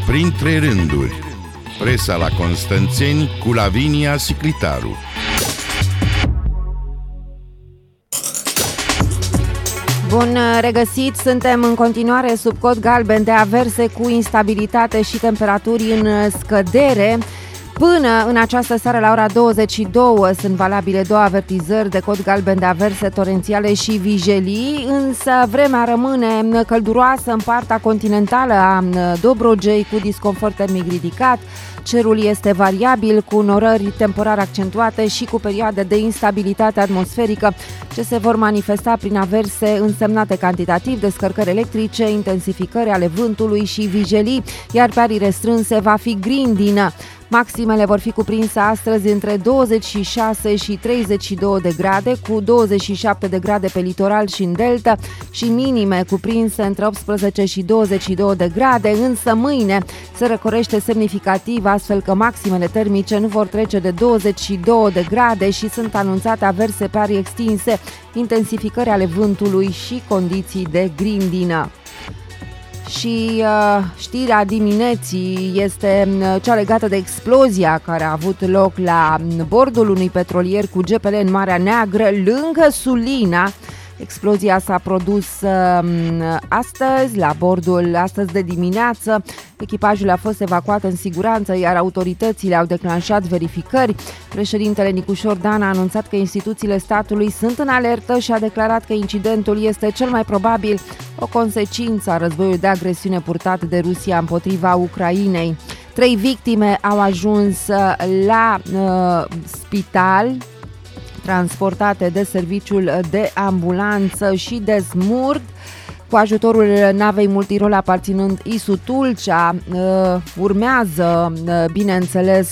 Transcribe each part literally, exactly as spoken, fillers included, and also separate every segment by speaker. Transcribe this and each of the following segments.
Speaker 1: Printre rânduri, presa la Constanțeni cu Lavinia Siclitaru.
Speaker 2: Bun regăsit! Suntem în continuare sub cod galben de averse cu instabilitate și temperaturi în scădere. Până în această seară, la ora douăzeci și două, sunt valabile două avertizări de cod galben de averse torențiale și vijelii, însă vremea rămâne călduroasă în partea continentală a Dobrogei, cu disconfort termic ridicat. Cerul este variabil, cu norări temporar accentuate și cu perioade de instabilitate atmosferică, ce se vor manifesta prin averse însemnate cantitativ, descărcări electrice, intensificări ale vântului și vijelii, iar pe arii restrânse va fi grindină. Maximele vor fi cuprinse astăzi între douăzeci și șase și treizeci și două de grade, cu douăzeci și șapte de grade pe litoral și în delta, și minime cuprinse între optsprezece și douăzeci și două de grade, însă mâine se răcorește semnificativ, astfel că maximele termice nu vor trece de douăzeci și două de grade și sunt anunțate averse pe arii extinse, intensificări ale vântului și condiții de grindină. Și uh, știrea dimineții este uh, cea legată de explozia care a avut loc la bordul unui petrolier cu G P L în Marea Neagră, lângă Sulina. Explozia s-a produs uh, astăzi, la bordul, astăzi de dimineață. Echipajul a fost evacuat în siguranță, iar autoritățile au declanșat verificări. Președintele Nicușor Dan a anunțat că instituțiile statului sunt în alertă și a declarat că incidentul este cel mai probabil o consecință a războiului de agresiune purtat de Rusia împotriva Ucrainei. Trei victime au ajuns la uh, spital, transportate de serviciul de ambulanță și de smurd. Cu ajutorul navei multirol aparținând I S U Tulcea, urmează, bineînțeles,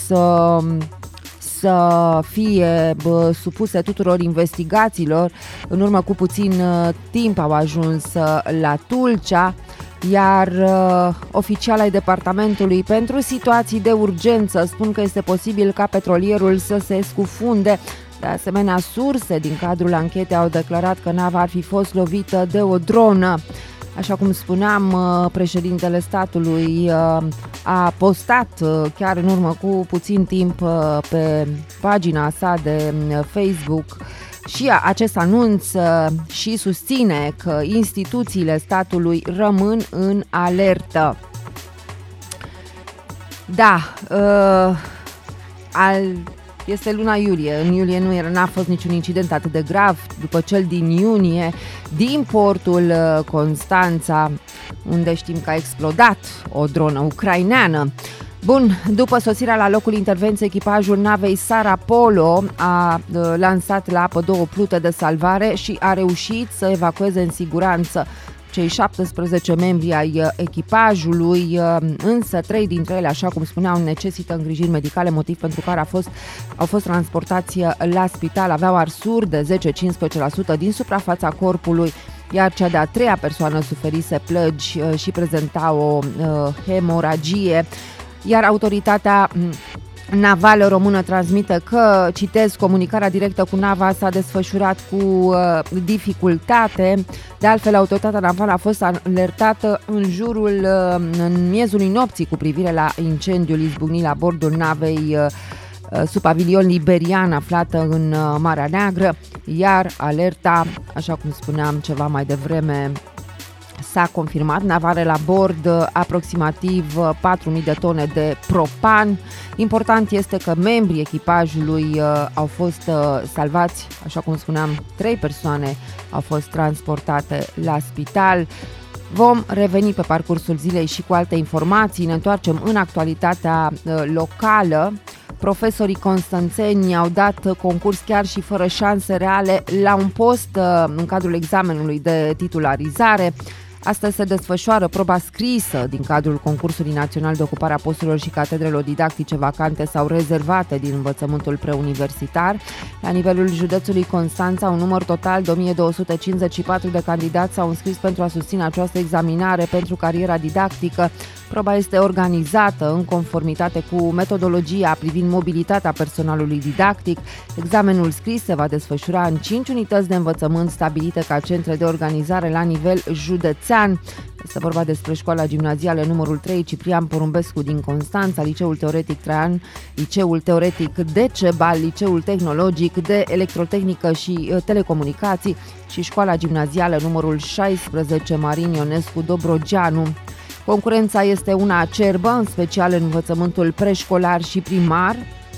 Speaker 2: să fie supuse tuturor investigațiilor. În urmă cu puțin timp au ajuns la Tulcea, iar uh, oficialii ai Departamentului pentru Situații de Urgență spun că este posibil ca petrolierul să se scufunde. De asemenea, surse din cadrul anchetei au declarat că nava ar fi fost lovită de o dronă. Așa cum spuneam, președintele statului a postat chiar în urmă cu puțin timp pe pagina sa de Facebook și acest anunț și susține că instituțiile statului rămân în alertă. Da, uh, al... Este luna iulie. În iulie nu era, n-a fost niciun incident atât de grav după cel din iunie din portul Constanța, unde știm că a explodat o dronă ucraineană. Bun, după sosirea la locul intervenției, echipajul navei Sara Polo a lansat la apă două plute de salvare și a reușit să evacueze în siguranță cei șaptesprezece membri ai echipajului, însă trei dintre ele, așa cum spuneau, necesită îngrijiri medicale, motiv pentru care a fost, au fost transportați la spital. Aveau arsuri de zece-cincisprezece la sută din suprafața corpului, iar cea de-a treia persoană suferise plăgi și prezenta o uh, hemoragie, iar autoritatea navală română transmite că, citez, comunicarea directă cu nava s-a desfășurat cu uh, dificultate. De altfel, autoritatea navală a fost alertată în jurul, uh, în miezul nopții cu privire la incendiul izbucnit la bordul navei uh, sub pavilion liberian aflată în uh, Marea Neagră, iar alerta, așa cum spuneam ceva mai devreme, s-a confirmat. Nava are la bord aproximativ patru mii de tone de propan. Important este că membrii echipajului uh, au fost uh, salvați, așa cum spuneam, trei persoane au fost transportate la spital. Vom reveni pe parcursul zilei și cu alte informații. Ne întoarcem în actualitatea uh, locală. Profesorii constanțeni au dat concurs chiar și fără șanse reale la un post uh, în cadrul examenului de titularizare. Astăzi se desfășoară proba scrisă din cadrul concursului național de ocupare a posturilor și catedrelor didactice vacante sau rezervate din învățământul preuniversitar. La nivelul județului Constanța, un număr total de o mie două sute cincizeci și patru de candidați s-au înscris pentru a susține această examinare pentru cariera didactică. Proba este organizată în conformitate cu metodologia privind mobilitatea personalului didactic. Examenul scris se va desfășura în cinci unități de învățământ stabilite ca centre de organizare la nivel județean. Este vorba despre școala gimnazială numărul trei Ciprian Porumbescu din Constanța, Liceul Teoretic Traian, Liceul Teoretic Decebal, Liceul Tehnologic de Electrotehnică și Telecomunicații și școala gimnazială numărul șaisprezece Marin Ionescu Dobrogeanu. Concurența este una acerbă, în special în învățământul preșcolar și primar,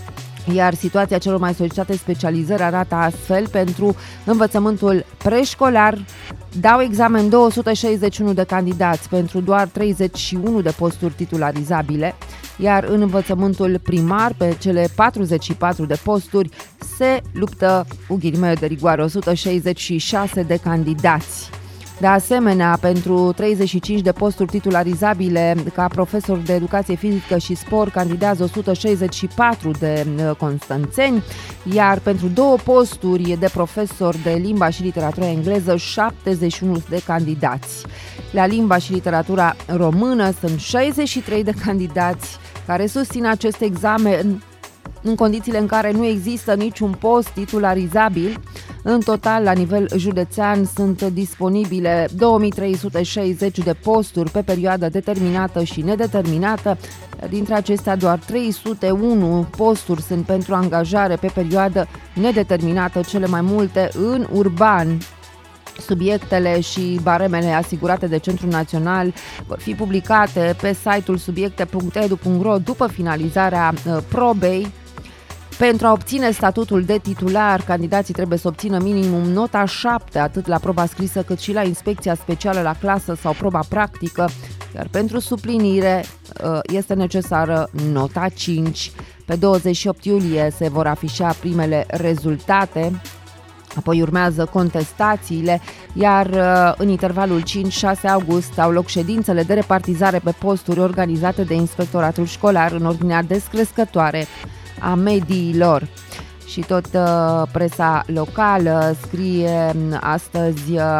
Speaker 2: iar situația celor mai solicitate specializări arată astfel: pentru învățământul preșcolar dau examen două sute șaizeci și unu de candidați pentru doar treizeci și unu de posturi titularizabile, iar în învățământul primar, pe cele patruzeci și patru de posturi, se luptă, cu ghilimele de rigoare, o sută șaizeci și șase de candidați. De asemenea, pentru treizeci și cinci de posturi titularizabile ca profesor de educație fizică și sport candidează o sută șaizeci și patru de constanțeni, iar pentru două posturi de profesor de limba și literatura engleză, șaptezeci și unu de candidați. La limba și literatura română sunt șaizeci și trei de candidați care susțin acest examen în condițiile în care nu există niciun post titularizabil. În total, la nivel județean, sunt disponibile două mii trei sute șaizeci de posturi pe perioadă determinată și nedeterminată. Dintre acestea, doar trei sute unu posturi sunt pentru angajare pe perioadă nedeterminată, cele mai multe în urban. Subiectele și baremele asigurate de Centrul Național vor fi publicate pe site-ul subiecte punct e d u punct r o după finalizarea probei. Pentru a obține statutul de titular, candidații trebuie să obțină minimum nota șapte, atât la proba scrisă cât și la inspecția specială la clasă sau proba practică, iar pentru suplinire este necesară nota cinci. Pe douăzeci și opt iulie se vor afișa primele rezultate, apoi urmează contestațiile, iar în intervalul cinci șase august au loc ședințele de repartizare pe posturi organizate de Inspectoratul Școlar în ordinea descrescătoare a mediilor. Și tot uh, presa locală scrie astăzi uh,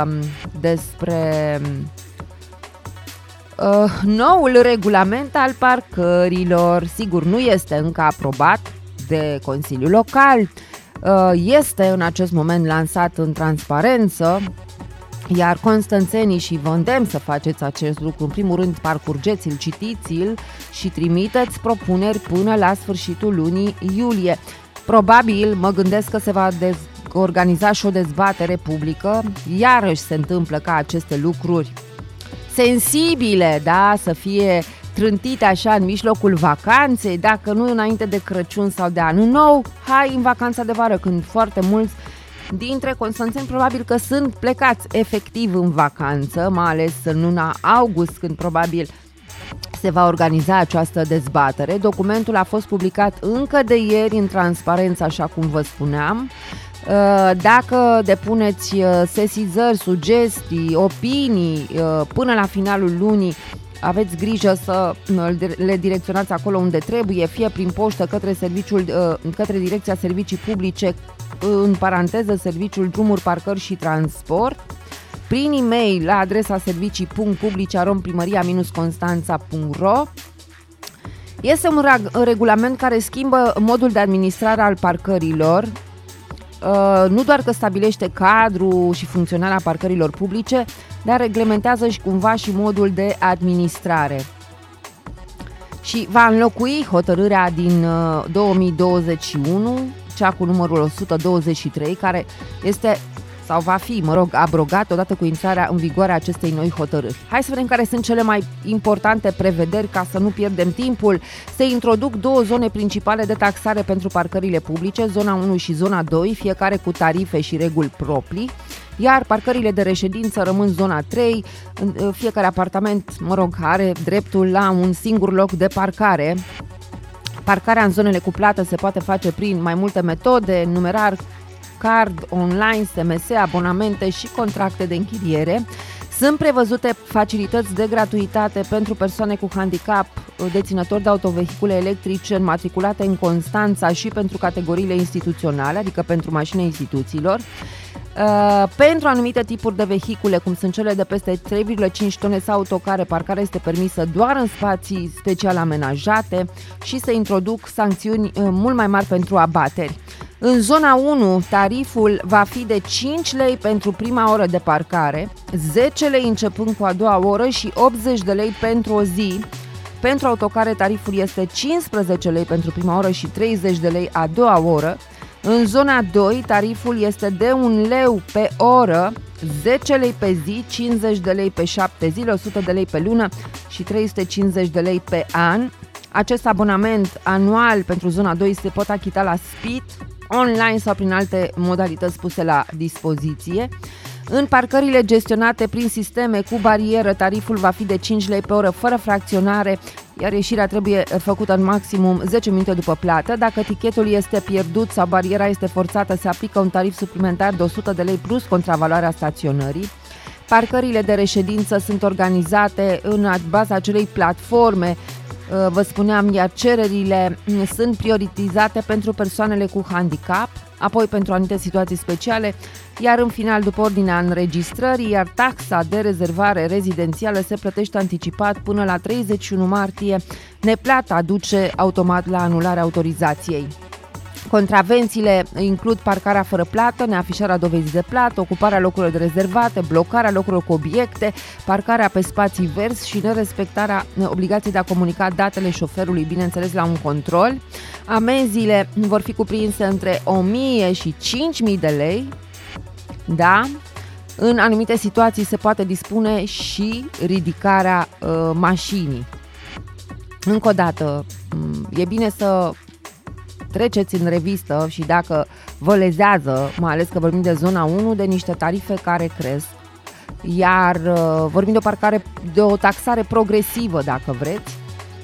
Speaker 2: despre uh, noul regulament al parcărilor. Sigur, nu este încă aprobat de Consiliul Local, uh, este în acest moment lansat în transparență, iar constanțenii, și vă îndemn să faceți acest lucru, în primul rând parcurgeți-l, citiți-l și trimiteți propuneri până la sfârșitul lunii iulie. Probabil mă gândesc că se va dez- organiza și o dezbatere publică, iarăși se întâmplă ca aceste lucruri sensibile, da, să fie trântite așa în mijlocul vacanței, dacă nu înainte de Crăciun sau de Anul Nou, hai în vacanța de vară, când foarte mulți dintre constanțeni probabil că sunt plecați efectiv în vacanță, mai ales în luna august, când probabil se va organiza această dezbatere. Documentul a fost publicat încă de ieri în transparență, așa cum vă spuneam. Dacă depuneți sesizări, sugestii, opinii până la finalul lunii, aveți grijă să le direcționați acolo unde trebuie, fie prin poștă către serviciul, către Direcția Servicii Publice, în paranteză Serviciul Drumuri, Parcări și Transport, prin e-mail la adresa servicii punct publice arond primăria constanța punct ro. Este un regulament care schimbă modul de administrare al parcărilor. Nu doar că stabilește cadrul și funcționarea parcărilor publice, dar reglementează și cumva și modul de administrare. Și va înlocui hotărârea din două mii douăzeci și unu, cea cu numărul o sută douăzeci și trei, care este sau va fi, mă rog, abrogat odată cu intrarea în vigoare a acestei noi hotărâri. Hai să vedem care sunt cele mai importante prevederi ca să nu pierdem timpul. Se introduc două zone principale de taxare pentru parcările publice, zona unu și zona doi, fiecare cu tarife și reguli proprii, iar parcările de reședință rămân zona trei, fiecare apartament, mă rog, are dreptul la un singur loc de parcare. Parcarea în zonele cu plată se poate face prin mai multe metode, numerar, card, online, S M S, abonamente și contracte de închiriere. Sunt prevăzute facilități de gratuitate pentru persoane cu handicap, deținători de autovehicule electrice înmatriculate în Constanța și pentru categoriile instituționale, adică pentru mașini instituțiilor. Uh, pentru anumite tipuri de vehicule, cum sunt cele de peste trei virgulă cinci tone sau autocare, parcarea este permisă doar în spații special amenajate și se introduc sancțiuni uh, mult mai mari pentru abateri. În zona unu, tariful va fi de cinci lei pentru prima oră de parcare, zece lei începând cu a doua oră și optzeci de lei pentru o zi. Pentru autocare, tariful este cincisprezece lei pentru prima oră și treizeci de lei a doua oră. În zona doi, tariful este de un leu pe oră, zece lei pe zi, cincizeci de lei pe șapte zile, o sută de lei pe lună și trei sute cincizeci de lei pe an. Acest abonament anual pentru zona doi se pot achita la Speed, online sau prin alte modalități puse la dispoziție. În parcările gestionate prin sisteme cu barieră, tariful va fi de cinci lei pe oră fără fracționare, iar ieșirea trebuie făcută în maximum zece minute după plată. Dacă tichetul este pierdut sau bariera este forțată, se aplică un tarif suplimentar de o sută de lei plus contravaloarea staționării. Parcările de reședință sunt organizate în baza acelei platforme, vă spuneam, iar cererile sunt prioritizate pentru persoanele cu handicap, apoi pentru anumite situații speciale, iar în final, după ordinea înregistrării, iar taxa de rezervare rezidențială se plătește anticipat până la treizeci și unu martie, neplata duce automat la anularea autorizației. Contravențiile includ parcarea fără plată, neafișarea dovezii de plată, ocuparea locurilor rezervate, blocarea locurilor cu obiecte, parcarea pe spații verzi și nerespectarea obligației de a comunica datele șoferului, bineînțeles la un control. Amenziile vor fi cuprinse între o mie și cinci mii de lei. Da? În anumite situații se poate dispune și ridicarea uh, mașinii. Încă o dată, e bine să treceți în revistă și dacă vă lezează, mai ales că vorbim de zona unu, de niște tarife care cresc, iar uh, vorbim de o parcare, de o taxare progresivă, dacă vreți.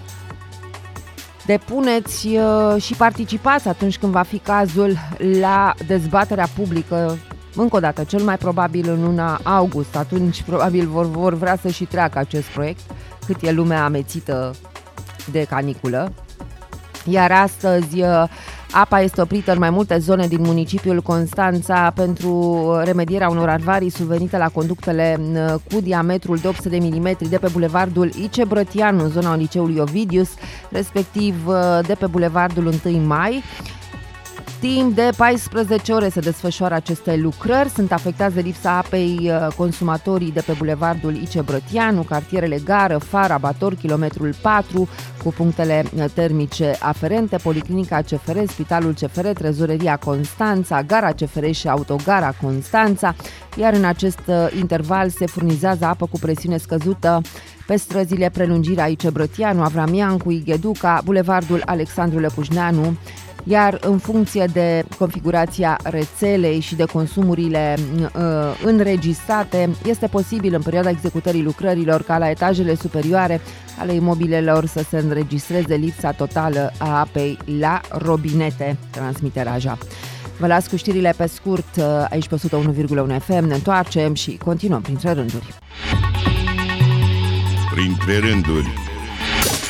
Speaker 2: Depuneți uh, și participați atunci când va fi cazul la dezbaterea publică, încă o dată, cel mai probabil în luna august, atunci probabil vor, vor vrea să și treacă acest proiect, cât e lumea amețită de caniculă. Iar astăzi apa este oprită în mai multe zone din municipiul Constanța pentru remedierea unor avarii survenite la conductele cu diametrul de opt sute de milimetri de pe bulevardul Ice Brătianu, în zona liceului Ovidius, respectiv de pe bulevardul întâi mai. Timp de paisprezece ore se desfășoară aceste lucrări. Sunt afectați de lipsa apei consumatorii de pe bulevardul Ice Brătianu, cartierele Gară, Fara, Bator, kilometrul patru, cu punctele termice aferente, Policlinica C F R, Spitalul C F R, Trezoreria Constanța, Gara C F R și Autogara Constanța, iar în acest interval se furnizează apă cu presiune scăzută pe străzile Prelungirea Ice Brătianu, Avramiancu, Igheduca, bulevardul Alexandru Lăpușneanu, iar în funcție de configurația rețelei și de consumurile uh, înregistrate, este posibil în perioada executării lucrărilor ca la etajele superioare ale imobilelor să se înregistreze lipsa totală a apei la robinete, transmite Raja. Vă las cu știrile pe scurt aici pe o sută unu virgulă unu F M, ne întoarcem și continuăm printre rânduri.
Speaker 1: Printre rânduri.